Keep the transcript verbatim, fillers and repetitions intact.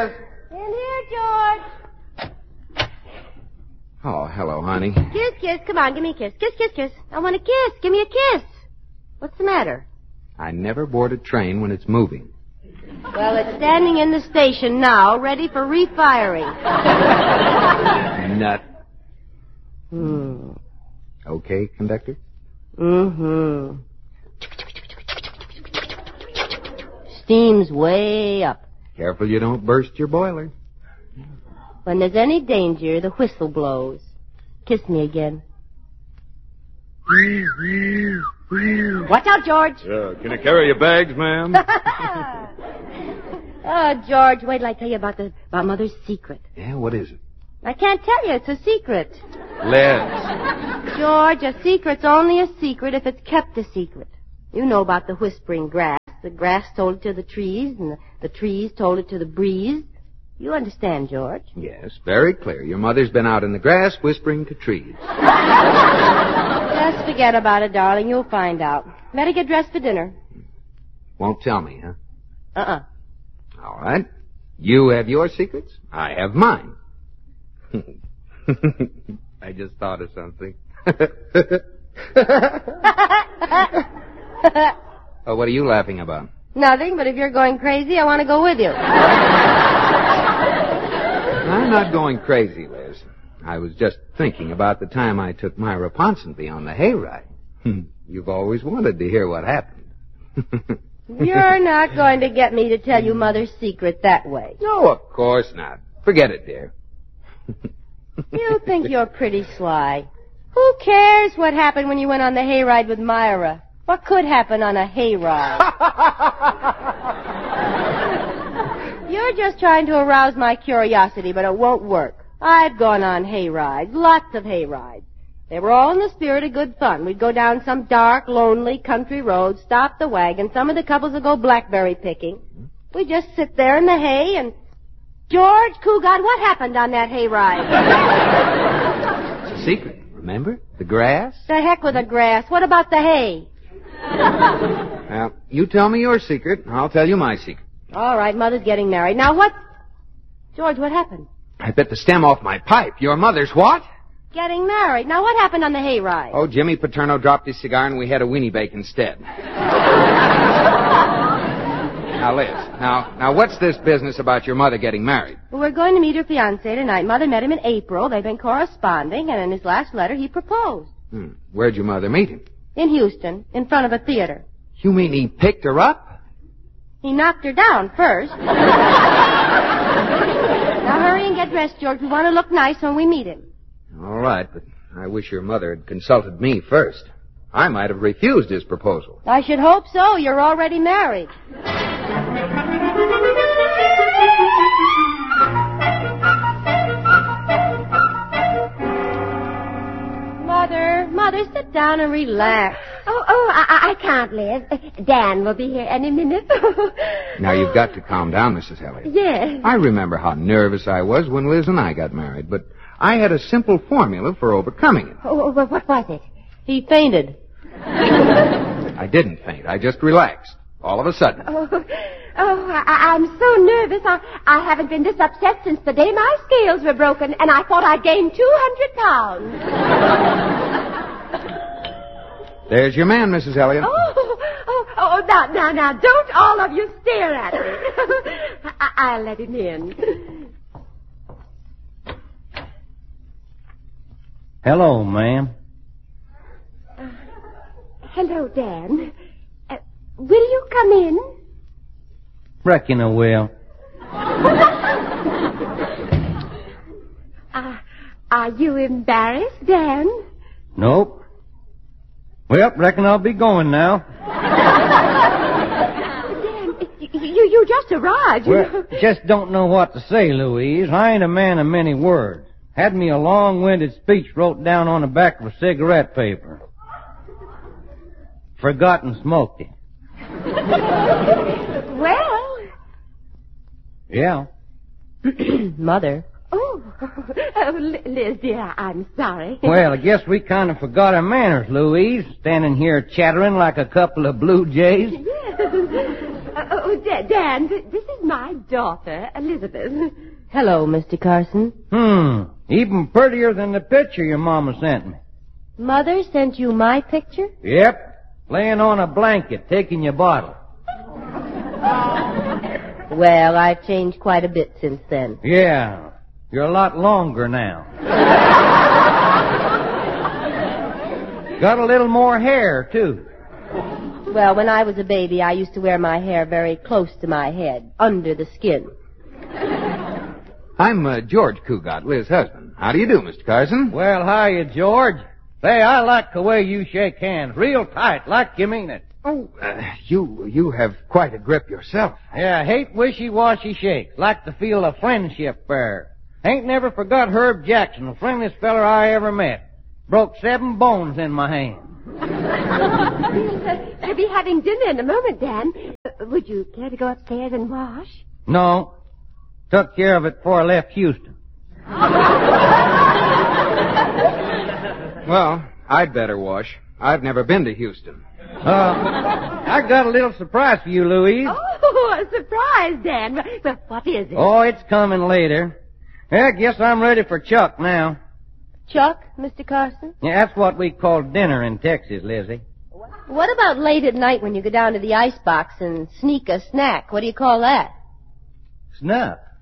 Liz. In here, George. Oh, hello, honey. Kiss, kiss. Come on, give me a kiss. Kiss, kiss, kiss. I want a kiss. Give me a kiss. What's the matter? I never board a train when it's moving. Well, it's standing in the station now, ready for refiring. Nut. Hmm. Okay, conductor? Mm-hmm. Steam's way up. Careful you don't burst your boiler. When there's any danger, the whistle blows. Kiss me again. Watch out, George. Yeah, can you carry your bags, ma'am? Oh, George, wait till I tell you about the about Mother's secret. Yeah, what is it? I can't tell you. It's a secret. Liz. George, a secret's only a secret if it's kept a secret. You know about the whispering grass. The grass told it to the trees, and the, the trees told it to the breeze. You understand, George? Yes, very clear. Your mother's been out in the grass whispering to trees. Just forget about it, darling. You'll find out. Better get dressed for dinner. Won't tell me, huh? Uh-uh. All right. You have your secrets. I have mine. I just thought of something. Oh, what are you laughing about? Nothing, but if you're going crazy, I want to go with you. I'm not going crazy, Liz. I was just thinking about the time I took Myra Ponsonby on the hayride. You've always wanted to hear what happened. You're not going to get me to tell you Mother's secret that way. No, of course not. Forget it, dear. You think you're pretty sly. Who cares what happened when you went on the hayride with Myra? What could happen on a hayride? You're just trying to arouse my curiosity, but it won't work. I've gone on hayrides, lots of hayrides. They were all in the spirit of good fun. We'd go down some dark, lonely country road, stop the wagon. Some of the couples would go blackberry picking. We'd just sit there in the hay and... George Coogan, what happened on that hayride? It's a secret, remember? The grass? The heck with the grass. What about the hay? Well, you tell me your secret, and I'll tell you my secret. All right, Mother's getting married. Now what... George, what happened? I bit the stem off my pipe. Your mother's what? Getting married. Now what happened on the hayride? Oh, Jimmy Paterno dropped his cigar and we had a weenie bake instead. Now, Liz, now, now what's this business about your mother getting married? Well, we're going to meet her fiancé tonight. Mother met him in April. They've been corresponding, and in his last letter he proposed. Hmm. Where'd your mother meet him? In Houston, in front of a theater. You mean he picked her up? He knocked her down first. Now hurry and get dressed, George. We want to look nice when we meet him. All right, but I wish your mother had consulted me first. I might have refused his proposal. I should hope so. You're already married. Mother, Mother, sit down and relax. Oh, oh, I, I can't, Liz. Dan will be here any minute. Now, you've got to calm down, Missus Elliott. Yes. I remember how nervous I was when Liz and I got married, but I had a simple formula for overcoming it. Oh, what was it? He fainted. I didn't faint. I just relaxed. All of a sudden. Oh, oh I, I'm so nervous. I, I haven't been this upset since the day my scales were broken, and I thought I gained two hundred pounds. There's your man, Missus Elliott. Oh, oh, oh, now, now, now, don't all of you stare at me. I, I'll let him in. Hello, ma'am. Uh, hello, Dan. Uh, will you come in? Reckon I will. uh, are you embarrassed, Dan? Nope. Well, reckon I'll be going now. Dan, you, you just arrived. You Well, know. just don't know what to say, Louise. I ain't a man of many words. Had me a long-winded speech wrote down on the back of a cigarette paper. Forgot and smoked it. Well. Yeah. Mother. Oh, oh, Liz, dear, I'm sorry. Well, I guess we kind of forgot our manners, Louise, standing here chattering like a couple of blue jays. Yes. Uh, oh, Dan, Dan, th- this is my daughter, Elizabeth. Hello, Mister Carson. Hmm. Even prettier than the picture your mama sent me. Mother sent you my picture? Yep. Laying on a blanket, taking your bottle. Well, I've changed quite a bit since then. Yeah. You're a lot longer now. Got a little more hair, too. Well, when I was a baby, I used to wear my hair very close to my head, under the skin. I'm uh, George Cugat, Liz's husband. How do you do, Mister Carson? Well, hiya, George. Say, I like the way you shake hands. Real tight, like you mean it. Oh, uh, you you have quite a grip yourself. Yeah, I hate wishy-washy shakes. Like to feel a friendship there. Ain't never forgot Herb Jackson, the friendliest feller I ever met. Broke seven bones in my hand. We'll, uh, we'll be having dinner in a moment, Dan. Uh, would you care to go upstairs and wash? No. Took care of it before I left Houston. Well, I'd better wash. I've never been to Houston. Uh, I got a little surprise for you, Louise. Oh, a surprise, Dan. Well, what is it? Oh, it's coming later. I guess I'm ready for Chuck now. Chuck, Mister Carson? Yeah, that's what we call dinner in Texas, Lizzie. What about late at night when you go down to the icebox and sneak a snack? What do you call that? Snuff.